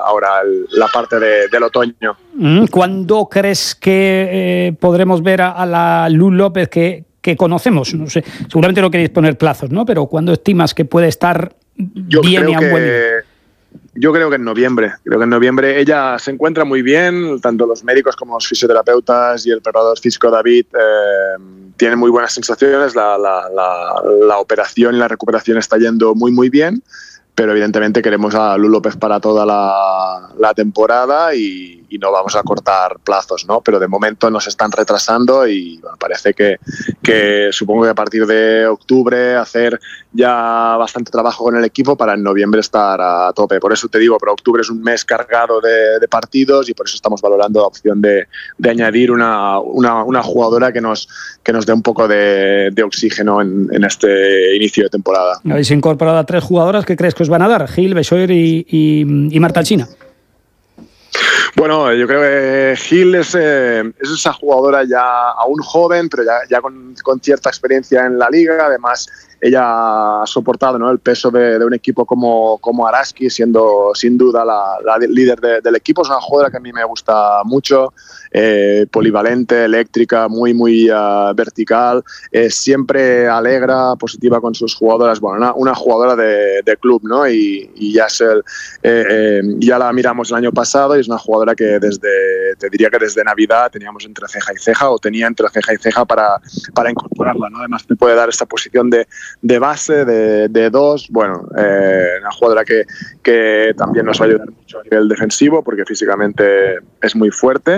ahora la parte del otoño. ¿Cuándo crees que podremos ver a la Lu López que conocemos? No sé, seguramente no queréis poner plazos, ¿no? Pero ¿cuándo estimas que puede estar bien y a un buen nivel? Yo creo que en noviembre. Creo que en noviembre ella se encuentra muy bien, tanto los médicos como los fisioterapeutas y el preparador físico David tienen muy buenas sensaciones. La operación y la recuperación está yendo muy, muy bien, pero evidentemente queremos a Lu López para toda la temporada y no vamos a cortar plazos, ¿no? Pero de momento nos están retrasando y bueno, parece que supongo que a partir de octubre hacer ya bastante trabajo con el equipo para en noviembre estar a tope. Por eso te digo, pero octubre es un mes cargado de partidos y por eso estamos valorando la opción de añadir una jugadora que nos dé un poco de oxígeno en este inicio de temporada. Habéis incorporado a 3 jugadoras. ¿Qué crees que os van a dar? Gil, Besoir y Marta Alsina. Bueno, yo creo que Gil es esa jugadora ya aún joven, pero ya con cierta experiencia en la liga. Además, ella ha soportado, ¿no?, el peso de un equipo como Araski, siendo sin duda la líder del equipo. Es una jugadora que a mí me gusta mucho, polivalente, eléctrica, muy, muy vertical, siempre alegra, positiva con sus jugadoras. Bueno, una jugadora de club, ¿no? Y ya la miramos el año pasado y es una jugadora que te diría que desde Navidad teníamos entre ceja y ceja, o tenía entre ceja y ceja para incorporarla, ¿no? Además te puede dar esta posición de base, de 2, bueno, una jugadora que también nos va a ayudar mucho a nivel defensivo porque físicamente es muy fuerte.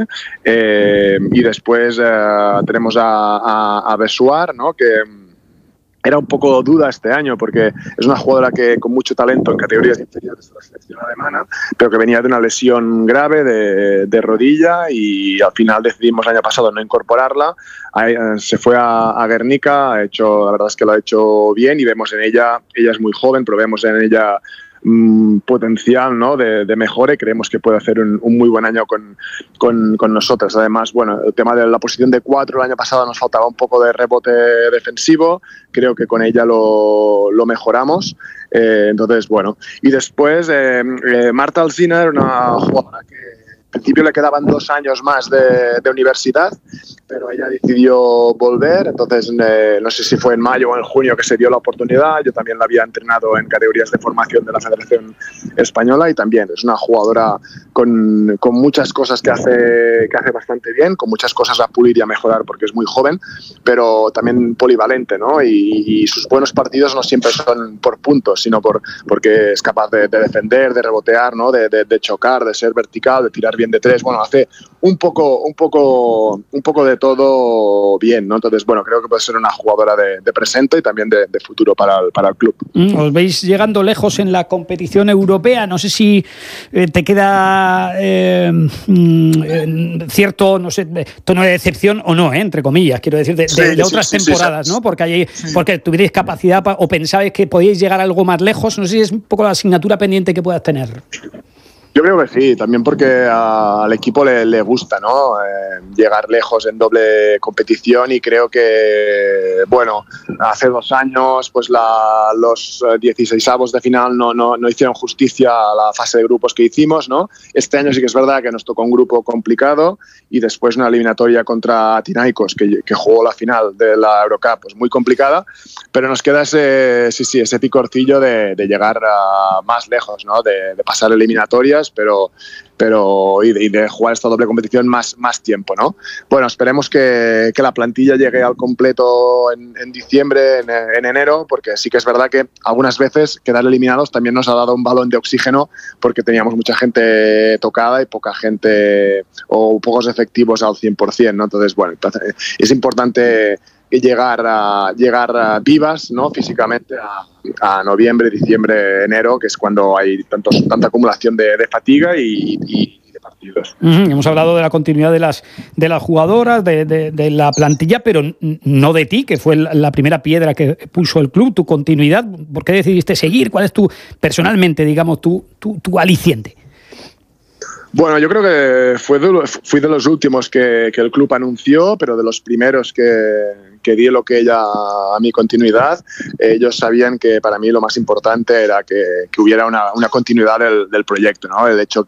Y después tenemos a Besoir, ¿no?, que era un poco duda este año porque es una jugadora que con mucho talento en categorías inferiores de la selección alemana, pero que venía de una lesión grave de rodilla y al final decidimos el año pasado no incorporarla. Se fue a Guernica, la verdad es que lo ha hecho bien y vemos en ella es muy joven, pero vemos en ella potencial, ¿no?, de mejora. Creemos que puede hacer un muy buen año con nosotras. Además, bueno, el tema de la posición de 4 el año pasado nos faltaba un poco de rebote defensivo, creo que con ella lo mejoramos. Entonces, bueno, y después Marta Alsina era una jugadora que al principio le quedaban 2 años más de universidad, pero ella decidió volver. Entonces no sé si fue en mayo o en junio que se dio la oportunidad. Yo también la había entrenado en categorías de formación de la Federación Española y también es una jugadora con muchas cosas que hace bastante bien, con muchas cosas a pulir y a mejorar porque es muy joven, pero también polivalente, ¿no? Y sus buenos partidos no siempre son por puntos, sino porque es capaz de defender, de rebotear, ¿no?, de chocar, de ser vertical, de tirar bien de 3. Bueno, hace un poco de todo bien, ¿no? Entonces, bueno, creo que puede ser una jugadora de presente y también de futuro para el club. Os veis llegando lejos en la competición europea. No sé si te queda cierto, no sé, tono de decepción o no, entre comillas, quiero decir, de otras temporadas, ¿no? Porque tuvierais capacidad o pensabais que podíais llegar algo más lejos. No sé si es un poco la asignatura pendiente que puedas tener. Yo creo que sí, también porque al equipo le gusta, ¿no?, llegar lejos en doble competición y creo que, bueno, hace 2 años pues los 16avos de final no hicieron justicia a la fase de grupos que hicimos, ¿no? Este año sí que es verdad que nos tocó un grupo complicado y después una eliminatoria contra Tinaikos que jugó la final de la Eurocup, pues muy complicada, pero nos queda ese picorcillo de llegar más lejos, ¿no?, de pasar eliminatorias, pero y de jugar esta doble competición más tiempo, ¿no? Bueno, esperemos que la plantilla llegue al completo en diciembre, en enero, porque sí que es verdad que algunas veces quedar eliminados también nos ha dado un balón de oxígeno porque teníamos mucha gente tocada y poca gente o pocos efectivos al 100%, ¿no? Entonces, bueno, es importante llegar vivas, ¿no?, físicamente a noviembre, diciembre, enero, que es cuando hay tanta acumulación de fatiga y de partidos. Hemos hablado de la continuidad de las jugadoras, de la plantilla, pero no de ti, que fue la primera piedra que puso el club, tu continuidad. ¿Por qué decidiste seguir? ¿Cuál es personalmente, digamos, tu aliciente? Bueno, yo creo que fui de los últimos que el club anunció, pero de los primeros que di lo que ella a mi continuidad. Ellos sabían que para mí lo más importante era que hubiera una continuidad del proyecto, ¿no? El hecho